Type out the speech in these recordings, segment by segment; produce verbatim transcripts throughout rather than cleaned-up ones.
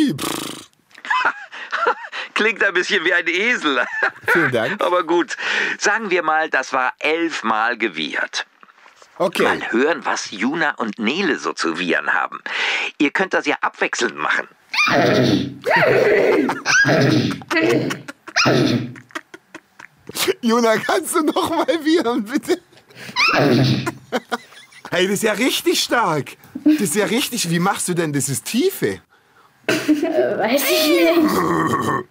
Ui, Klingt ein bisschen wie ein Esel. Vielen Dank. Aber gut, sagen wir mal, das war elfmal gewiehert. Okay. Mal hören, was Juna und Nele so zu wiehern haben. Ihr könnt das ja abwechselnd machen. Juna, kannst du noch mal wiehern, bitte? Hey, das ist ja richtig stark. Das ist ja richtig. Wie machst du denn dieses Tiefe? Weiß ich nicht.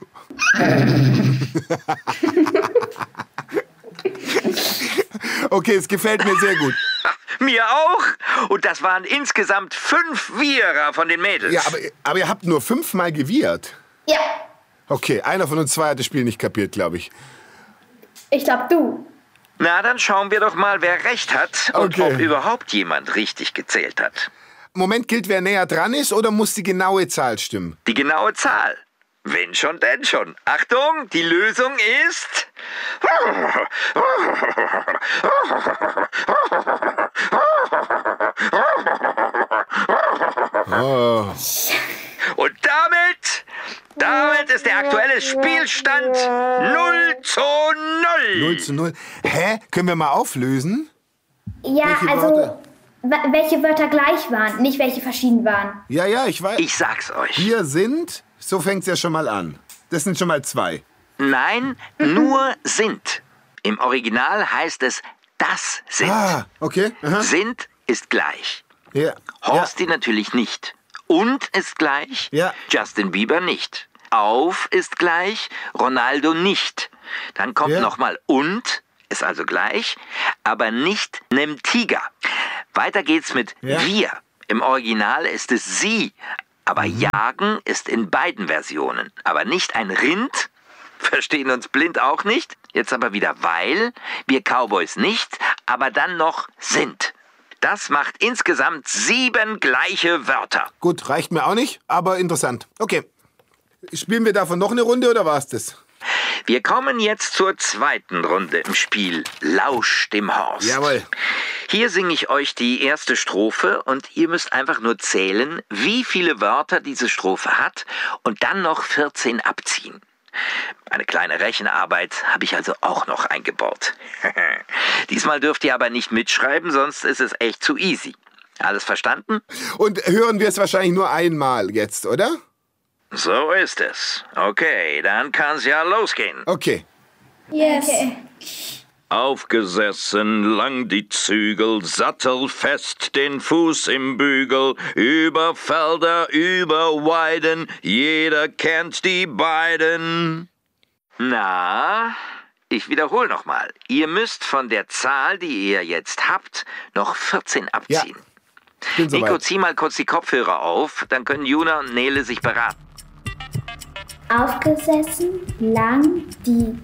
Okay, es gefällt mir sehr gut. Mir auch. Und das waren insgesamt fünf Wierer von den Mädels. Ja, aber, aber ihr habt nur fünfmal gewiehert. Ja, Okay, einer von uns zwei hat das Spiel nicht kapiert, glaube ich. ich glaube du. Na, dann schauen wir doch mal, wer recht hat und Okay. ob überhaupt jemand richtig gezählt hat. Moment, gilt, wer näher dran ist, oder muss die genaue Zahl stimmen? Die genaue Zahl. Wenn schon, denn schon. Achtung, die Lösung ist... Oh. Und damit, damit ist der aktuelle Spielstand null zu null. null zu null. Hä? Können wir mal auflösen? Ja, Welche also Wörter? wa- welche Wörter gleich waren, nicht welche verschieden waren. Ja, ja, ich weiß. Ich sag's euch. Wir sind, so fängt's ja schon mal an. Das sind schon mal zwei. Nein, nur sind. Im Original heißt es das sind. Ah, okay. Aha. Sind ist gleich. Ja. Horsti natürlich nicht. Und ist gleich. Ja. Justin Bieber nicht. Auf ist gleich. Ronaldo nicht. Dann kommt Ja. nochmal und, ist also gleich, aber nicht nem Tiger. Weiter geht's mit Ja. wir. Im Original ist es sie. Aber jagen ist in beiden Versionen. Aber nicht ein Rind. Verstehen uns blind auch nicht. Jetzt aber wieder weil. Wir Cowboys nicht. Aber dann noch sind. Das macht insgesamt sieben gleiche Wörter. Gut, reicht mir auch nicht, aber interessant. Okay. Spielen wir davon noch eine Runde oder war's das? Wir kommen jetzt zur zweiten Runde im Spiel Lausch dem Horst. Jawohl. Hier singe ich euch die erste Strophe und ihr müsst einfach nur zählen, wie viele Wörter diese Strophe hat und dann noch vierzehn abziehen. Eine kleine Rechenarbeit habe ich also auch noch eingebaut. Diesmal dürft ihr aber nicht mitschreiben, sonst ist es echt zu easy. Alles verstanden? Und hören wir es wahrscheinlich nur einmal jetzt, oder? So ist es. Okay, dann kann's ja losgehen. Okay. Yes. Okay. Aufgesessen lang die Zügel, sattelfest den Fuß im Bügel, über Felder, über Weiden, jeder kennt die beiden. Na, ich wiederhole nochmal. Ihr müsst von der Zahl, die ihr jetzt habt, noch vierzehn abziehen. Bin soweit. Nico, zieh mal kurz die Kopfhörer auf, dann können Juna und Nele sich beraten. Aufgesessen lang die